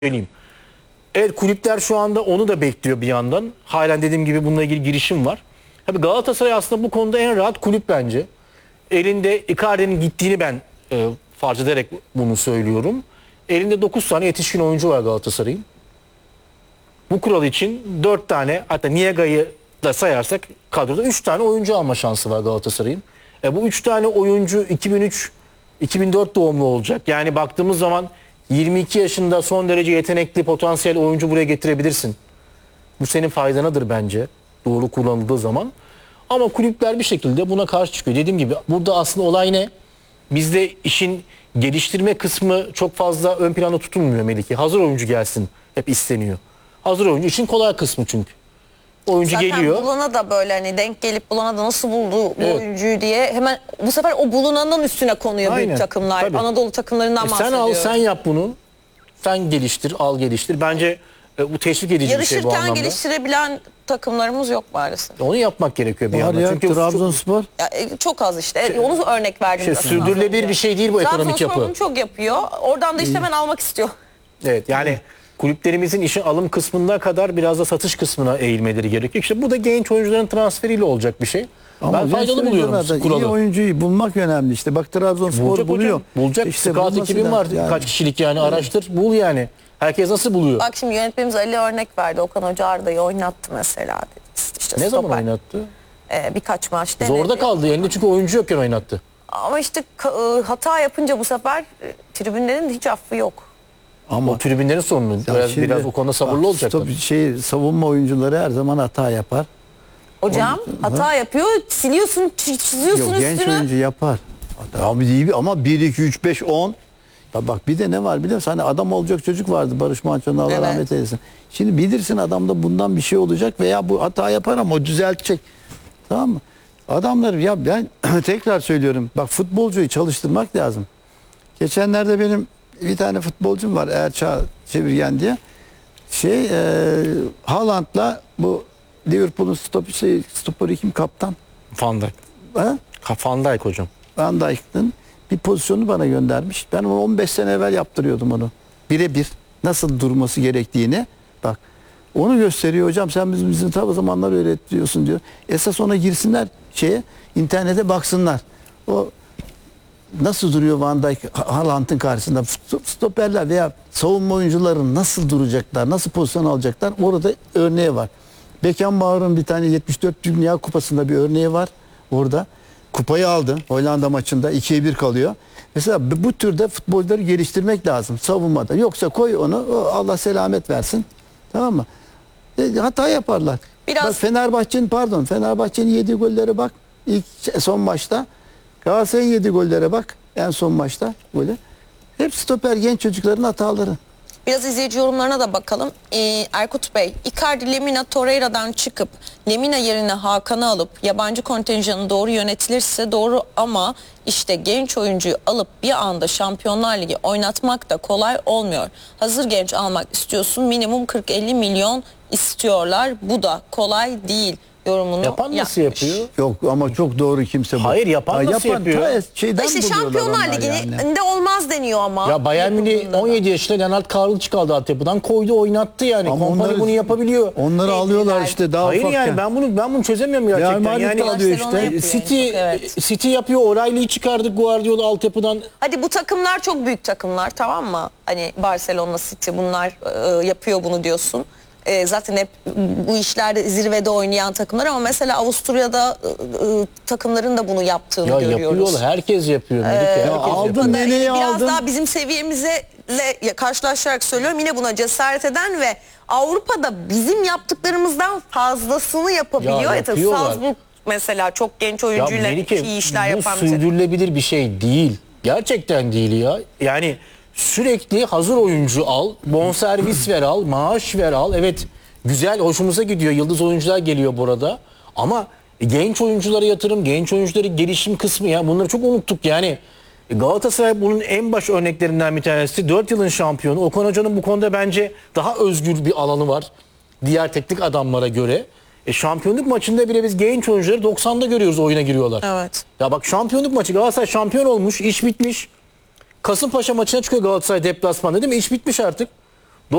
söyleyeyim. Evet, kulüpler şu anda onu da bekliyor bir yandan. Halen dediğim gibi bununla ilgili girişim var. Tabii Galatasaray aslında bu konuda en rahat kulüp bence. Elinde Icardi'nin gittiğini ben farz ederek bunu söylüyorum. Elinde 9 tane yetişkin oyuncu var Galatasaray'ın. Bu kural için 4 tane, hatta Niega'yı da sayarsak kadroda 3 tane oyuncu alma şansı var Galatasaray'ın. Bu 3 tane oyuncu 2003-2004 doğumlu olacak. Yani baktığımız zaman 22 yaşında son derece yetenekli potansiyel oyuncu buraya getirebilirsin. Bu senin faydanadır bence doğru kullanıldığı zaman. Ama kulüpler bir şekilde buna karşı çıkıyor. Dediğim gibi burada aslında olay ne? Bizde işin geliştirme kısmı çok fazla ön planda tutulmuyor Melike. Hazır oyuncu gelsin hep isteniyor. Hazır oyuncu için kolay kısmı çünkü. Oyuncu zaten geliyor. bulana da böyle hani denk gelip bulana da nasıl buldu bu oyuncuyu diye hemen bu sefer o bulunanın üstüne konuyor büyük takımlar. Tabii. Anadolu takımlarından Sen bahsediyorum. al, sen yap bunu. Sen geliştir, al geliştir. Bence bu teşvik edici bir şey bu Yarışırken anlamda. geliştirebilen takımlarımız yok maalesef. Onu yapmak gerekiyor bir Var yandan. ya, Çünkü Trabzonspor. Ya, çok az işte. Onu örnek verdim. Sürdürülebilir bir şey değil bu ekonomik Trabzonspor yapı. bunu çok yapıyor. Oradan da işte hemen almak istiyor. Evet, yani kulüplerimizin işin alım kısmına kadar biraz da satış kısmına eğilmeleri gerekiyor. İşte bu da genç oyuncuların transferiyle olacak bir şey. Ama Ben faydalı buluyorum oyuncularda kuralı. İyi oyuncuyu bulmak önemli işte. Bak Trabzonspor Bulacak buluyor. hocam. Bulacak. İşte Scout bulması ekibin var. lazım yani. Kaç kişilik yani araştır. Bul yani. Herkes nasıl buluyor? Bak şimdi yönetmenimiz Ali örnek verdi. Okan Hoca Arda'yı oynattı mesela. İşte Ne zaman stoper. oynattı? Birkaç maç denedi. Zorda kaldı. Elinde çünkü oyuncu yokken oynattı. Ama işte hata yapınca bu sefer tribünlerin de hiç affı yok. Ama O tribünlerin sorunu. ya Biraz o konuda sabırlı olacaklar. Savunma oyuncuları her zaman hata yapar. Hocam hata yapıyor, siliyorsun, çiziyorsun Yok, üstünü. genç oyuncu yapar. Abi iyi ama 1 2 3 5 10. Ya bak bir de ne var biliyor musun? Hani adam olacak çocuk vardı Barış Manço'nun Allah Evet. rahmet eylesin. Şimdi bilirsin adamda bundan bir şey olacak veya bu hata yapar ama o düzeltecek. Tamam mı? Adamlar ya ben tekrar söylüyorum. Bak futbolcuyu çalıştırmak lazım. Geçenlerde benim bir tane futbolcum var Erçağ Çevirgen diye. Haaland'la bu Liverpool'un stoperi kim kaptan? Van Dijk. Ha? Van Dijk hocam. Van Dijk'ın bir pozisyonu bana göndermiş. Ben onu 15 sene evvel yaptırıyordum onu. Birebir nasıl durması gerektiğini. Bak onu gösteriyor hocam sen bizim tabi zamanlar öğretiyorsun diyor. Esas ona girsinler internete baksınlar. O nasıl duruyor Van Dijk Haaland'ın karşısında stoperler veya savunma oyuncuları nasıl duracaklar, nasıl pozisyon alacaklar orada örneği var. Beckenbauer'ın bir tane 74 Dünya Kupası'nda bir örneği var orada. Kupayı aldı Hollanda maçında 2'ye 1 kalıyor. Mesela bu türde futbolcuları geliştirmek lazım savunmada. Yoksa koy onu Allah selamet versin. Tamam mı? Hata yaparlar. Bak Fenerbahçe'nin yediği gollere bak. Son maçta. Galatasaray'ın yediği gollere bak. En son maçta golü. Hep stoper genç çocukların hataları. Biraz izleyici yorumlarına da bakalım. Erkut Bey, Icardi Lemina Torreira'dan çıkıp Lemina yerine Hakan'ı alıp yabancı kontenjanı doğru yönetilirse doğru ama işte genç oyuncuyu alıp bir anda Şampiyonlar Ligi oynatmak da kolay olmuyor. Hazır genç almak istiyorsun minimum 40-50 milyon istiyorlar. Bu da kolay değil yorumunu Yapan nasıl yapmış. yapıyor? Yok ama çok doğru kimse bu. Hayır, yapan nasıl yapıyor? Şeyden İşte buluyorlar Şampiyonlar onlar Ligi'nde yani. olmaz deniyor ama. Ya Bayern Münih Yapıldığında da. 17 yaşında Lennart Karl'ı çıkardı altyapıdan koydu oynattı yani. Ama Kompany bunu yapabiliyor. Onları alıyorlar işte daha Hayır ufakken. yani ben bunu çözemiyorum gerçekten. Real Madrid Yani de alıyor Barcelona işte. yapıyor City en çok, evet. City yapıyor. O'Reilly'yi çıkardık Guardiola altyapıdan. Hadi bu takımlar çok büyük takımlar tamam mı? Hani Barcelona, City bunlar yapıyor bunu diyorsun. Zaten hep bu işlerde zirvede oynayan takımlar ama mesela Avusturya'da takımların da bunu yaptığını Ya görüyoruz. yapıyorlar. Herkes yapıyor. Melike, herkes aldın yapıyor. ne? Neneyi Biraz aldın. daha bizim seviyemizle karşılaşarak söylüyorum. Yine buna cesaret eden ve Avrupa'da bizim yaptıklarımızdan fazlasını yapabiliyor. Ya yapıyorlar. Salzburg mesela çok genç oyuncuyla Melike, iyi işler bu yapan bir takım. sürdürülebilir bir şey değil. Gerçekten değil ya. Yani sürekli hazır oyuncu al, bonservis ver al, maaş ver al. Evet güzel, hoşumuza gidiyor. Yıldız oyuncular geliyor burada. Ama genç oyunculara yatırım, genç oyuncuları gelişim kısmı ya bunları çok unuttuk yani. Galatasaray bunun en baş örneklerinden bir tanesi. 4 yılın şampiyonu. Okan Hoca'nın bu konuda bence daha özgür bir alanı var. Diğer teknik adamlara göre. Şampiyonluk maçında bile biz genç oyuncuları 90'da görüyoruz oyuna giriyorlar. Evet. Ya bak şampiyonluk maçı Galatasaray şampiyon olmuş, iş bitmiş. Kasımpaşa maçına çıkıyor Galatasaray deplasmanda değil mi? İş bitmiş artık.